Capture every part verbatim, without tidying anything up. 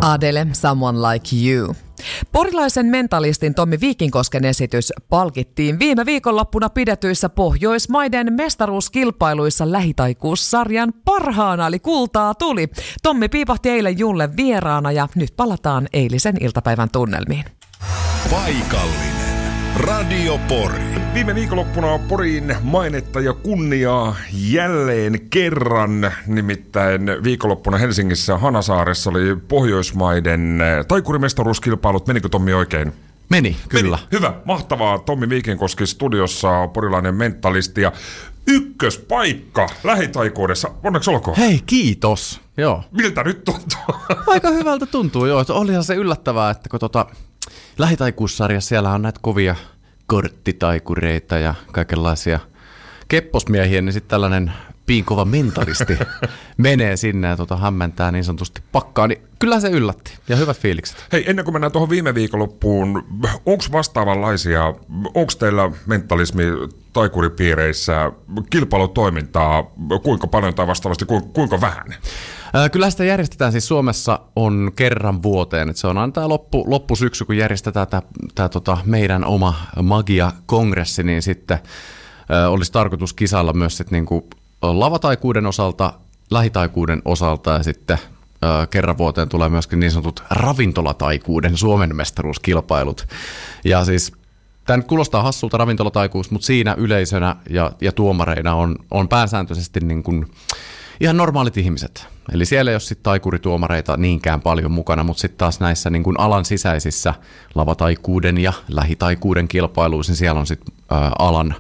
Adele, Someone Like You. Porilaisen mentalistin Tommi Viikinkosken esitys palkittiin viime viikonloppuna pidetyissä Pohjoismaiden mestaruuskilpailuissa lähitaikuussarjan parhaana, eli kultaa tuli. Tommi piipahti eilen Julle vieraana ja nyt palataan eilisen iltapäivän tunnelmiin. Paikallinen Radio Pori. Viime viikonloppuna Porin mainetta ja kunniaa jälleen kerran. Nimittäin viikonloppuna Helsingissä Hanasaaressa oli Pohjoismaiden taikurimestaruuskilpailut. Menikö Tommi oikein? Meni, kyllä. Meni. Hyvä, mahtavaa. Tommi Viikinkoski studiossa, porilainen mentalisti ja ykköspaikka lähitaikuudessa. Onneksi olkoon. Hei, kiitos. Joo. Miltä nyt tuntuu? Aika hyvältä tuntuu, joo. Olihan se yllättävää, että kun tota lähitaikuussarjassa siellä on näitä kovia korttitaikureita ja kaikenlaisia kepposmiehiä, niin sitten tällainen piinkova mentalisti menee sinne ja tota hämmentää niin sanotusti pakkaa, niin kyllä se yllätti ja hyvät fiilikset. Hei, ennen kuin mennään tuohon viime viikonloppuun, onko vastaavanlaisia, onko teillä mentalismi taikuripiireissä kilpailutoimintaa kuinka paljon tai vastaavasti kuinka vähän? Kyllä sitä järjestetään siis Suomessa on kerran vuoteen, että se on aina tämä loppu, loppusyksy, kun järjestetään tämä, tämä tota meidän oma Magia-kongressi, niin sitten ö, olisi tarkoitus kisailla myös sit niinku lavataikuuden osalta, lähitaikuuden osalta ja sitten ö, kerran vuoteen tulee myöskin niin sanotut ravintolataikuuden Suomen mestaruuskilpailut. Ja siis tämä nyt kuulostaa hassulta ravintolataikuus, mutta siinä yleisönä ja, ja tuomareina on, on pääsääntöisesti niin kuin ihan normaalit ihmiset. Eli siellä ei ole sitten taikurituomareita niinkään paljon mukana, mutta sitten taas näissä niin kuin alan sisäisissä lavataikuuden ja lähitaikuuden kilpailuissa, niin siellä on sitten alan,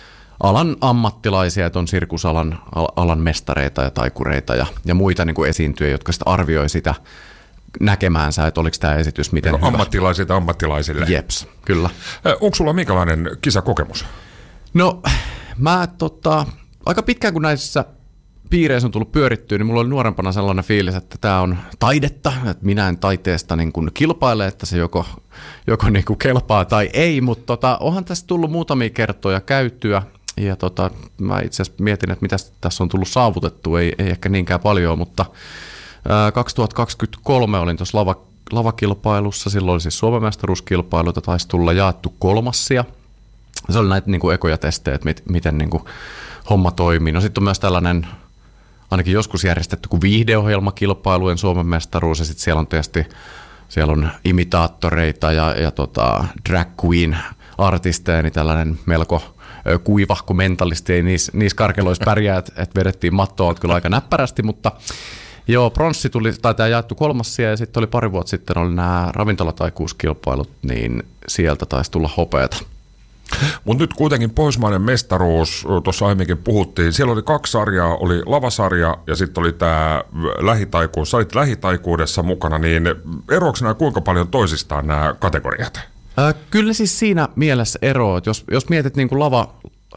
alan ammattilaisia, että on sirkusalan alan mestareita ja taikureita ja, ja muita niin kuin esiintyjä, jotka sitten arvioi sitä näkemäänsä, että oliko tämä esitys miten no, hyvä. Ammattilaisilta ammattilaisille. Jeps, kyllä. Onko sulla minkälainen kisakokemus? No, mä tota, aika pitkään kun näissä piireissä on tullut pyörittyä, niin mulla oli nuorempana sellainen fiilis, että tämä on taidetta, että minä en taiteesta niin kuin kilpaile, että se joko, joko niin kuin kelpaa tai ei, mutta tota, onhan tässä tullut muutamia kertoja käytyä, ja tota, mä itse asiassa mietin, että mitä tässä on tullut saavutettua, ei, ei ehkä niinkään paljon, mutta ää, kaksituhattakaksikymmentäkolme olin tuossa lava, lavakilpailussa, silloin oli siis Suomen mestaruuskilpailuita, taisi tulla jaettu kolmassia. Se oli näitä niin kuin ekoja testejä, että mit, miten niin kuin homma toimii. No sitten on myös tällainen ainakin joskus järjestetty kuin viihdeohjelmakilpailujen Suomen mestaruus, ja sitten siellä on tietysti siellä on imitaattoreita ja, ja tota, drag queen artisteja, niin tällainen melko kuivahko mentalisti, ei niissä, niissä karkeloissa pärjää, että et vedettiin mattoa kyllä aika näppärästi, mutta joo, pronssi tuli, tai tämä jaettu kolmassia, ja sitten oli pari vuotta sitten oli nämä ravintolataikuuskilpailut, niin sieltä taisi tulla hopeata. Mutta nyt kuitenkin Pohjoismainen mestaruus, tuossa aiemminkin puhuttiin, siellä oli kaksi sarjaa, oli lavasarja ja sitten oli tämä lähitaikuus. Sä olit lähitaikuudessa mukana, niin eroako nämä kuinka paljon toisistaan nämä kategoriat? Äh, kyllä siis siinä mielessä eroa, että jos, jos mietit niin kuin lava,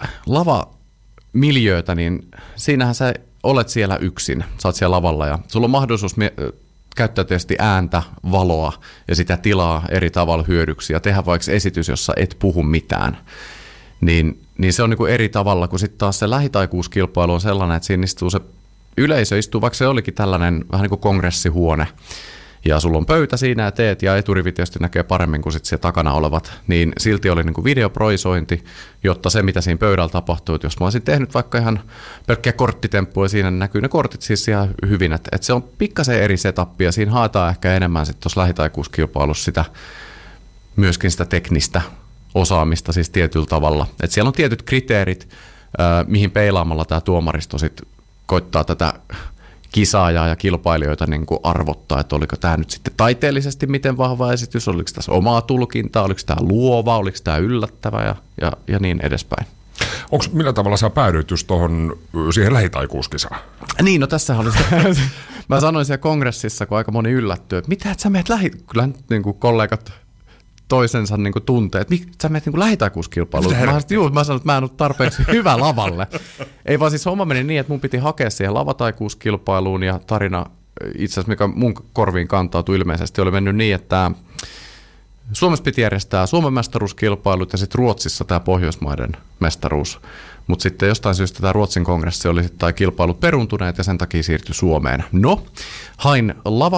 lavamiljöötä, niin siinähän sä olet siellä yksin, sä oot siellä lavalla ja sulla on mahdollisuus mie- käyttää tietysti ääntä, valoa ja sitä tilaa eri tavalla hyödyksi ja tehdä vaikka esitys, jossa et puhu mitään, niin, niin se on niin kuin eri tavalla, kun sitten taas se lähitaikuuskilpailu on sellainen, että siinä istuu se yleisö, istuu, vaikka se olikin tällainen vähän niin kuin kongressihuone, ja sulla on pöytä siinä ja teet, ja eturivi tietysti näkee paremmin kuin sitten siellä takana olevat, niin silti oli niin kuin videoproisointi, jotta se, mitä siinä pöydällä tapahtuu, että jos mä olisin tehnyt vaikka ihan pelkkiä korttitemppuja, siinä näkyy ne kortit siis ihan hyvin, että, että se on pikkasen eri setup, ja siinä haetaan ehkä enemmän sitten tuossa lähitaikuuskilpailussa sitä, myöskin sitä teknistä osaamista siis tietyllä tavalla, että siellä on tietyt kriteerit, äh, mihin peilaamalla tämä tuomaristo sitten koittaa tätä kisaajaa ja kilpailijoita niin kuin arvottaa, että oliko tämä nyt sitten taiteellisesti miten vahva esitys, oliko tässä omaa tulkintaa, oliko tämä luova, oliko tämä yllättävä ja, ja, ja niin edespäin. Onko millä tavalla sä päädyit just tuohon siihen lähitaikuuskisaan? Niin, no tässä oli se. Mä sanoin siellä kongressissa, kun aika moni yllättyi, että mitä, että sä meet lähi... Kyllähän niin kuin kollegat toisensa niin kuin tuntee, että miksi sä menet niin kuin lähitaikuuskilpailuun. Mä, mä sanoin, että mä en ole tarpeeksi hyvä lavalle. Ei vaan siis homma meni niin, että mun piti hakea siihen lavataikuuskilpailuun ja tarina itse asiassa, mikä mun korviin kantautui ilmeisesti, oli mennyt niin, että Suomessa piti järjestää Suomen mestaruuskilpailut ja sitten Ruotsissa tämä Pohjoismaiden mestaruus. Mutta sitten jostain syystä tämä Ruotsin kongressi oli sitten tai kilpailut peruntuneet ja sen takia siirtyi Suomeen. No, hain lava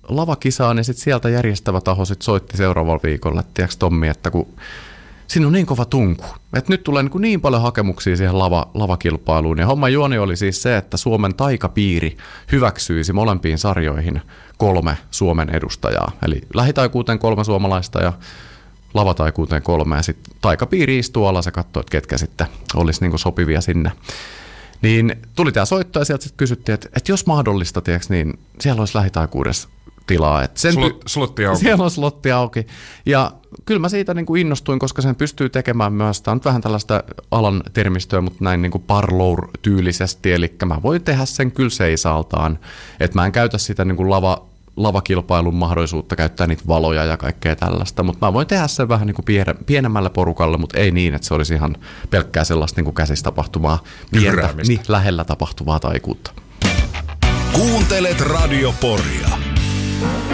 lavakisaan ja sitten sieltä järjestävä taho sit soitti seuraavalla viikolla, että tiedätkö Tommi, että kun siinä on niin kova tunku, että nyt tulee niin, niin paljon hakemuksia siihen lava, lavakilpailuun. Ja homman juoni oli siis se, että Suomen taikapiiri hyväksyisi molempiin sarjoihin kolme Suomen edustajaa. Eli lähitaikuuteen kolme suomalaista ja lavataikuuteen kolme. Ja sitten taikapiiri istuu alas ja katsoo, että ketkä sitten olisi niin sopivia sinne. Niin tuli tämä soitto ja sieltä sitten kysyttiin, että, että jos mahdollista, tiiäks, niin siellä olisi lähitaikuudessa tilaa. Että sen Slot, slotti auki. Siellä on slotti auki. Ja kyllä mä siitä niin kuin innostuin, koska sen pystyy tekemään myös, tämä on vähän tällaista alan termistöä, mutta näin niin kuin parlour-tyylisesti, eli mä voin tehdä sen kyllä seisaltaan. Että mä en käytä sitä niin kuin lava, lavakilpailun mahdollisuutta käyttää niitä valoja ja kaikkea tällaista, mutta mä voin tehdä sen vähän niin kuin pienemmälle porukalle, mutta ei niin, että se olisi ihan pelkkää sellaista niin kuin käsissä tapahtuvaa, pientä, niin, lähellä tapahtuvaa taikuutta. Kuuntelet Radio Poria.